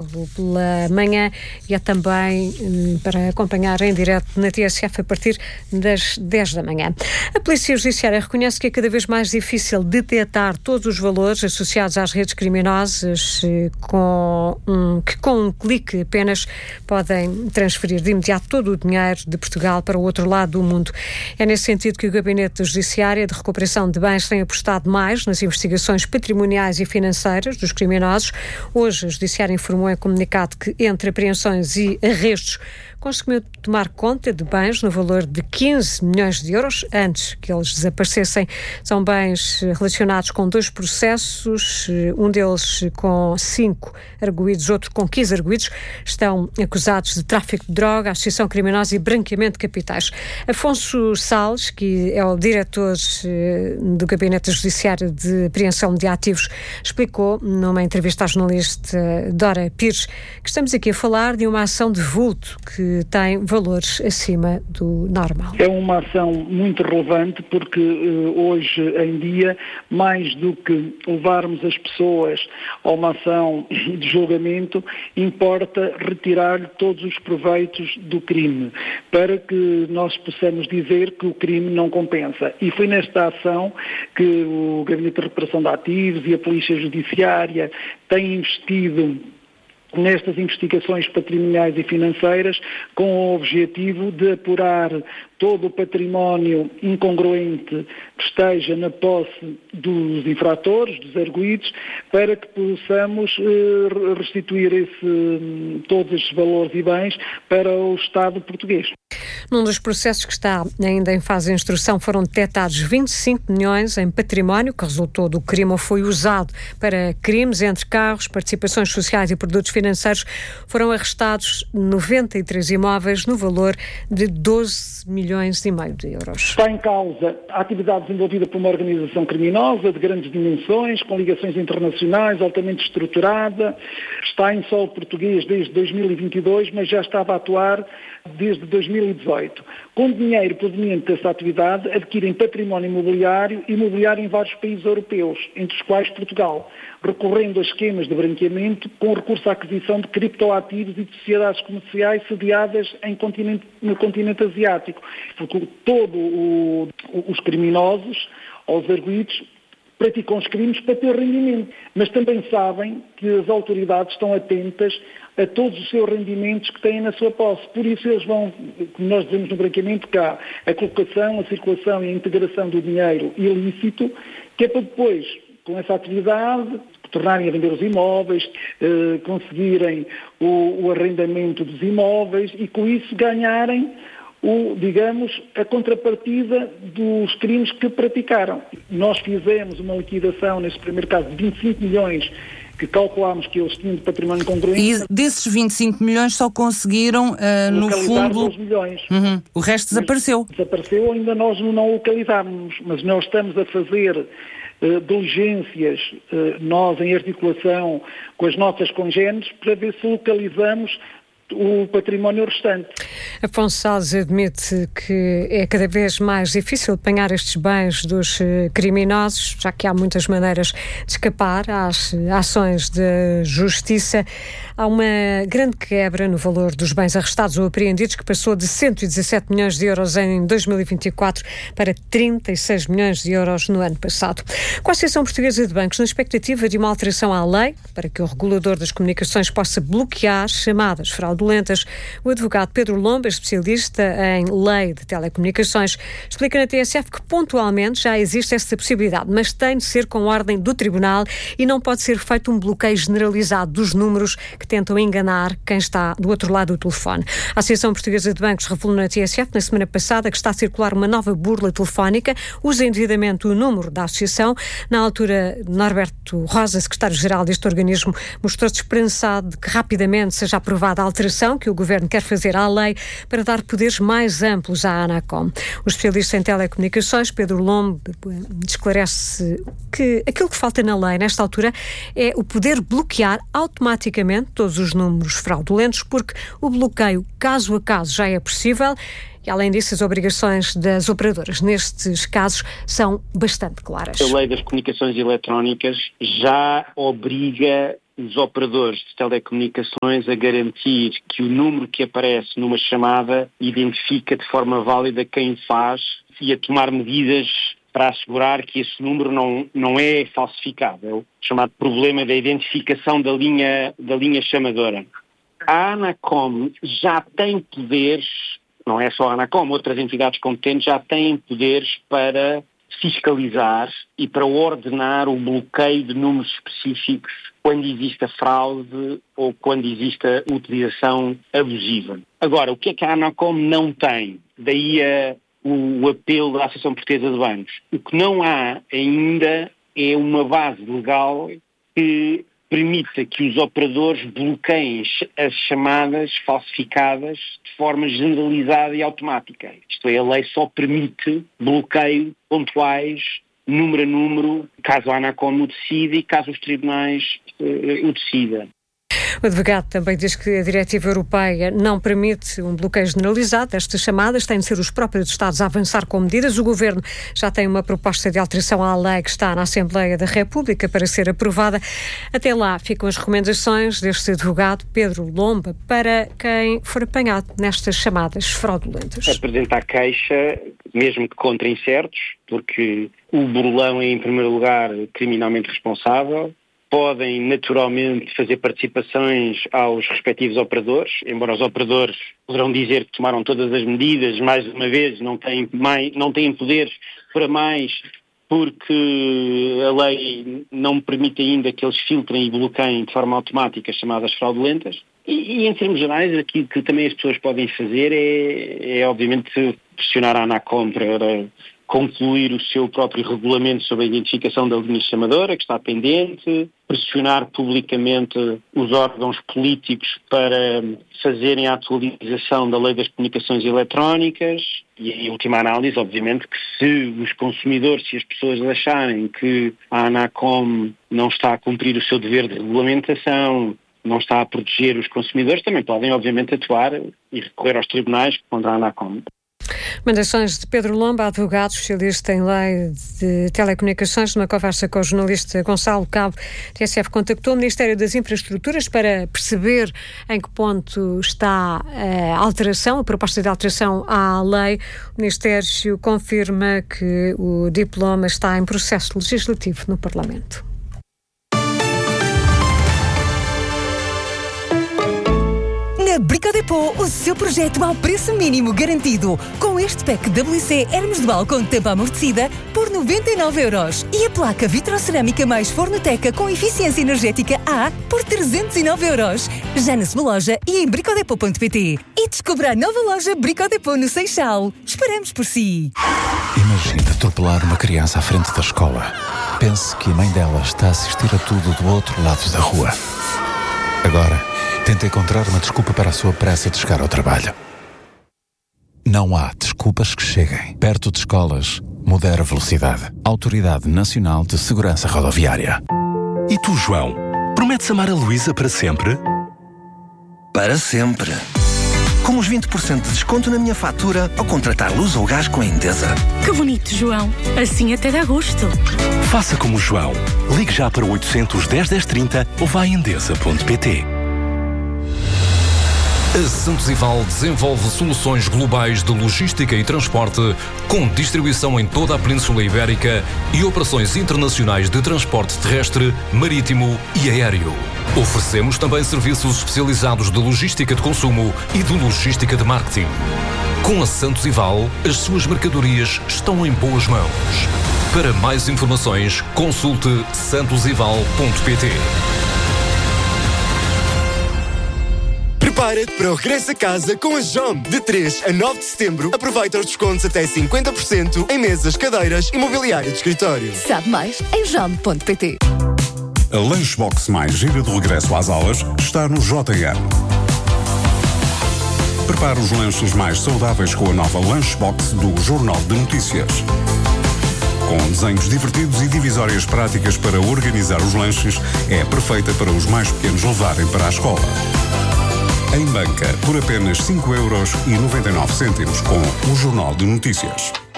pela manhã e é também para acompanhar em direto na TSF a partir das 10 da manhã. A Polícia Judiciária reconhece que é cada vez mais difícil detectar todos os valores associados às redes criminosas que com um clique apenas podem transferir de imediato todo o dinheiro de Portugal para o outro lado do mundo. É nesse sentido que o Gabinete da Judiciária de Recuperação de Bens tem apostado mais nas investigações patrimoniais e financeiras dos criminosos. Hoje, a Judiciária informou em comunicado que, entre apreensões e arrestos, conseguiu tomar conta de bens no valor de 15 milhões de euros antes que eles desaparecessem. São bens relacionados com 2 processos, um deles com 5 arguidos, outro com 15 arguidos. Estão acusados de tráfico de droga, associação criminosa e branqueamento de capitais. Afonso Salles, que é o diretor do Gabinete Judiciário de Apreensão de Ativos, explicou numa entrevista à jornalista Dora Pires que estamos aqui a falar de uma ação de vulto que tem valores acima do normal. É uma ação muito relevante porque hoje em dia, mais do que levarmos as pessoas a uma ação de julgamento, importa retirar-lhe todos os proveitos do crime, para que nós possamos dizer que o crime não compensa. E foi nesta ação que o Gabinete de Recuperação de Ativos e a Polícia Judiciária têm investido nestas investigações patrimoniais e financeiras com o objetivo de apurar todo o património incongruente que esteja na posse dos infratores, dos arguidos, para que possamos restituir todos estes valores e bens para o Estado português. Num dos processos que está ainda em fase de instrução foram detectados 25 milhões em património que resultou do crime ou foi usado para crimes, entre carros, participações sociais e produtos financeiros. Foram arrestados 93 imóveis no valor de 12 milhões e meio de euros. Está em causa a atividade desenvolvida por uma organização criminosa de grandes dimensões, com ligações internacionais, altamente estruturada. Está em solo português desde 2022, mas já estava a atuar desde 2018. Com dinheiro proveniente dessa atividade, adquirem património imobiliário em vários países europeus, entre os quais Portugal, recorrendo a esquemas de branqueamento com recurso à aquisição de criptoativos e de sociedades comerciais sediadas no continente asiático. Porque todos os criminosos, ou os arguidos, praticam os crimes para ter rendimento, mas também sabem que as autoridades estão atentas a todos os seus rendimentos que têm na sua posse. Por isso eles vão, como nós dizemos no branqueamento, cá a colocação, a circulação e a integração do dinheiro ilícito, que é para depois, com essa atividade, tornarem a vender os imóveis, conseguirem o arrendamento dos imóveis e com isso ganharem a contrapartida dos crimes que praticaram. Nós fizemos uma liquidação, neste primeiro caso, de 25 milhões que calculámos que eles tinham de património congruente. E desses 25 milhões só conseguiram, no fundo... 12 milhões. O resto desapareceu. Desapareceu, ainda nós não localizámos, mas nós estamos a fazer diligências, nós em articulação com as nossas congêneres, para ver se localizamos o património restante. Afonso Salles admite que é cada vez mais difícil apanhar estes bens dos criminosos, já que há muitas maneiras de escapar às ações de justiça. Há uma grande quebra no valor dos bens arrestados ou apreendidos, que passou de 117 milhões de euros em 2024 para 36 milhões de euros no ano passado. Com a Associação Portuguesa de Bancos, na expectativa de uma alteração à lei, para que o regulador das comunicações possa bloquear chamadas fraudulentas, o advogado Pedro Lomba, especialista em lei de telecomunicações, explica na TSF que pontualmente já existe essa possibilidade, mas tem de ser com ordem do Tribunal e não pode ser feito um bloqueio generalizado dos números que tentam enganar quem está do outro lado do telefone. A Associação Portuguesa de Bancos revelou na TSF na semana passada que está a circular uma nova burla telefónica, usa indevidamente o número da associação. Na altura, Norberto Rosa, secretário-geral deste organismo, mostrou-se esperançado de que rapidamente seja aprovada a alteração que o Governo quer fazer à lei para dar poderes mais amplos à ANACOM. O especialista em telecomunicações, Pedro Lombe, esclarece que aquilo que falta na lei, nesta altura, é o poder bloquear automaticamente todos os números fraudulentos, porque o bloqueio caso a caso já é possível e, além disso, as obrigações das operadoras nestes casos são bastante claras. A lei das comunicações eletrónicas já obriga os operadores de telecomunicações a garantir que o número que aparece numa chamada identifica de forma válida quem faz e a tomar medidas para assegurar que esse número não é falsificado. É o chamado problema da identificação da linha chamadora. A ANACOM já tem poderes, não é só a ANACOM, outras entidades competentes já têm poderes para fiscalizar e para ordenar o bloqueio de números específicos quando existe a fraude ou quando existe a utilização abusiva. Agora, o que é que a ANACOM não tem? Daí o apelo da Associação Portuguesa de Bancos. O que não há ainda é uma base legal que permita que os operadores bloqueiem as chamadas falsificadas de forma generalizada e automática. Isto é, a lei só permite bloqueio pontuais, número a número, caso a ANACOM o decida e caso os tribunais o decidam. O advogado também diz que a diretiva europeia não permite um bloqueio generalizado destas chamadas, têm de ser os próprios Estados a avançar com medidas. O Governo já tem uma proposta de alteração à lei que está na Assembleia da República para ser aprovada. Até lá ficam as recomendações deste advogado, Pedro Lomba, para quem for apanhado nestas chamadas fraudulentas. Apresentar queixa, mesmo que contra incertos, porque o burlão é, em primeiro lugar, criminalmente responsável. Podem naturalmente fazer participações aos respectivos operadores, embora os operadores poderão dizer que tomaram todas as medidas, mais uma vez não têm poderes para mais, porque a lei não permite ainda que eles filtrem e bloqueiem de forma automática as chamadas fraudulentas. E em termos gerais, aquilo que também as pessoas podem fazer é obviamente pressionar a ANACOM para concluir o seu próprio regulamento sobre a identificação da linha chamadora, que está pendente, pressionar publicamente os órgãos políticos para fazerem a atualização da Lei das Comunicações Eletrónicas e, em última análise, obviamente, que se os consumidores, se as pessoas acharem que a ANACOM não está a cumprir o seu dever de regulamentação, não está a proteger os consumidores, também podem, obviamente, atuar e recorrer aos tribunais contra a ANACOM. Recomendações de Pedro Lomba, advogado especialista em lei de telecomunicações. Numa conversa com o jornalista Gonçalo Cabo, a TSF contactou o Ministério das Infraestruturas para perceber em que ponto está a proposta de alteração à lei. O Ministério confirma que o diploma está em processo legislativo no Parlamento. Na Brico Dépôt, o seu projeto ao preço mínimo garantido. Com este pack WC Hermes Dual com tampa amortecida por 99€. E a placa vitrocerâmica mais forno-teca com eficiência energética A por 309€. Já na sua loja e em bricodepot.pt. E descubra a nova loja Brico Dépôt no Seixal. Esperamos por si. Imagine atropelar uma criança à frente da escola. Pense que a mãe dela está a assistir a tudo do outro lado da rua. Agora, tenta encontrar uma desculpa para a sua pressa de chegar ao trabalho. Não há desculpas que cheguem. Perto de escolas, modera a velocidade. Autoridade Nacional de Segurança Rodoviária. E tu, João, prometes amar a Luísa para sempre? Para sempre. Com os 20% de desconto na minha fatura ao contratar luz ou gás com a Endesa. Que bonito, João. Assim até dá gosto. Faça como o João. Ligue já para 810 1030 ou vá a endesa.pt. A Santos Ival desenvolve soluções globais de logística e transporte, com distribuição em toda a Península Ibérica e operações internacionais de transporte terrestre, marítimo e aéreo. Oferecemos também serviços especializados de logística de consumo e de logística de marketing. Com a Santos Ival, as suas mercadorias estão em boas mãos. Para mais informações, consulte santosival.pt. Prepara-te para o regresso a casa com a JOM. De 3 a 9 de setembro, aproveita os descontos até 50% em mesas, cadeiras e mobiliário de escritório. Sabe mais em jom.pt. A Lunchbox mais gira de regresso às aulas está no JM. Prepara os lanches mais saudáveis com a nova Lunchbox do Jornal de Notícias. Com desenhos divertidos e divisórias práticas para organizar os lanches, é perfeita para os mais pequenos levarem para a escola. Em banca, por apenas 5,99€ com o Jornal de Notícias.